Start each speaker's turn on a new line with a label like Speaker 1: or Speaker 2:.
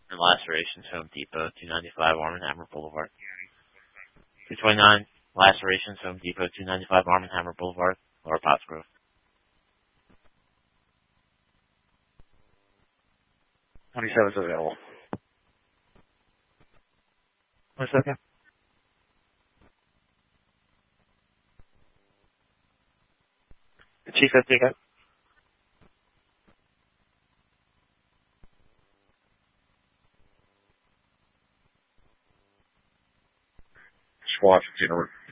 Speaker 1: and Lacerations Home Depot, 295 Arm and Hammer Boulevard. 229 Lacerations Home Depot, 295 Arm and Hammer Boulevard, Lower Pottsgrove. 27 is available. 1 second. The Chief has taken.
Speaker 2: Washington